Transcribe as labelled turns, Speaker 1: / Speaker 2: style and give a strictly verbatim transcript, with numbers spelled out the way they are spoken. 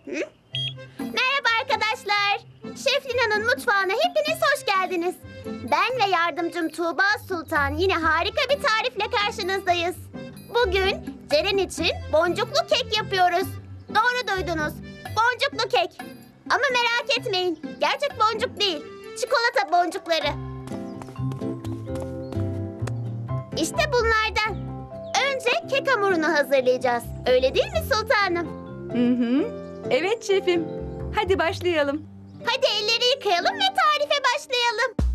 Speaker 1: Hı? Merhaba arkadaşlar. Şef Lina'nın mutfağına hepiniz hoş geldiniz. Ben ve yardımcım Tuğba Sultan yine harika bir tarifle karşınızdayız. Bugün Ceren için boncuklu kek yapıyoruz. Doğru duydunuz. Boncuklu kek. Ama merak etmeyin. Gerçek boncuk değil. Çikolata boncukları. İşte bunlardan. Önce kek hamurunu hazırlayacağız. Öyle değil mi sultanım?
Speaker 2: Hı hı. Evet şefim. Hadi başlayalım.
Speaker 1: Hadi elleri yıkayalım ve tarife başlayalım.